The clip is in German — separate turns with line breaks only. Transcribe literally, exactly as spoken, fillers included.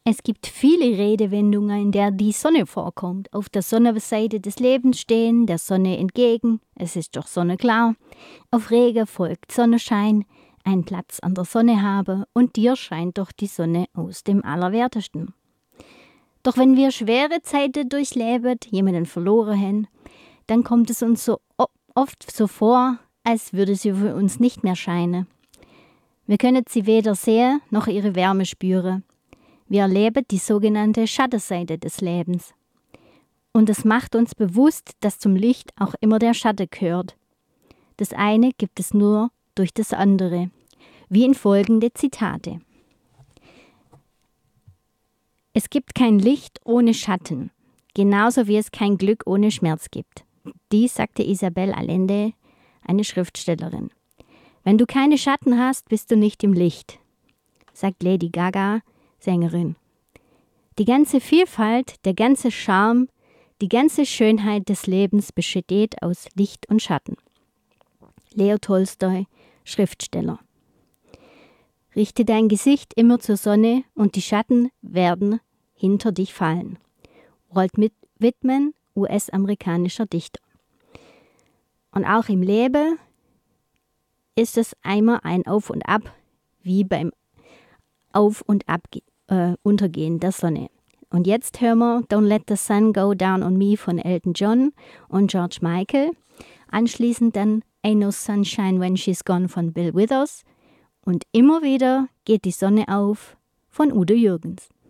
Es gibt viele Redewendungen, in der die Sonne vorkommt. Auf der Sonnenseite des Lebens stehen, der Sonne entgegen, es ist doch sonneklar. Auf Regen folgt Sonnenschein, einen Platz an der Sonne habe und dir scheint doch die Sonne aus dem Allerwertesten. Doch wenn wir schwere Zeiten durchleben, jemanden verloren haben, dann kommt es uns so oft so vor, als würde sie für uns nicht mehr scheinen. Wir können sie weder sehen, noch ihre Wärme spüren. Wir erleben die sogenannte Schattenseite des Lebens. Und es macht uns bewusst, dass zum Licht auch immer der Schatten gehört. Das eine gibt es nur durch das andere, wie in folgende Zitate. Es gibt kein Licht ohne Schatten, genauso wie es kein Glück ohne Schmerz gibt. Dies sagte Isabel Allende, eine Schriftstellerin. Wenn du keine Schatten hast, bist du nicht im Licht, sagt Lady Gaga, Sängerin. Die ganze Vielfalt, der ganze Charme, die ganze Schönheit des Lebens besteht aus Licht und Schatten. Leo Tolstoi, Schriftsteller. Richte dein Gesicht immer zur Sonne und die Schatten werden hinter dich fallen. Walt Whitman, U S-amerikanischer Dichter. Und auch im Leben ist es einmal ein Auf und Ab, wie beim Auf und Ab äh, Untergehen der Sonne. Und jetzt hören wir Don't Let the Sun Go Down on Me von Elton John und George Michael. Anschließend dann Ain't No Sunshine When She's Gone von Bill Withers. Und immer wieder geht die Sonne auf von Udo Jürgens.